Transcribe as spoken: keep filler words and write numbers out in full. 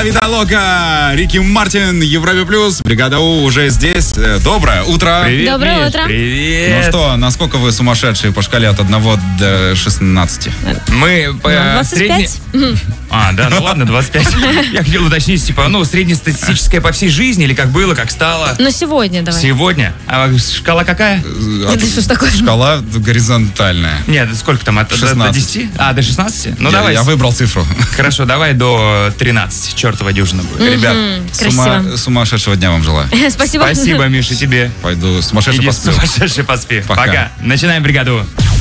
Давида Лока, Рики Мартин, Европе Плюс, Бригада У уже здесь. Доброе утро. Привет, Доброе Миш, утро. Привет. Ну что, насколько вы сумасшедшие по шкале от одного до шестнадцати? Мы по двадцать пять. средне- А, да, ну ладно, двадцать пять. Я хотел уточнить, типа, ну, среднестатистическое по всей жизни, или как было, как стало? Ну, сегодня давай. Сегодня. А шкала какая? Это что ж такое? Шкала горизонтальная. Нет, сколько там, от до- до шестнадцать. десяти? А, до шестнадцати? Ну, я, давай. я выбрал цифру. Хорошо, давай до тринадцати. Чертова дюжина будет. Ребят, красиво. сума- сумасшедшего дня вам желаю. Спасибо. Спасибо, Миша, тебе. Пойду сумасшедший Иди посплю. сумасшедший поспи. Пока. Пока. Начинаем бригаду.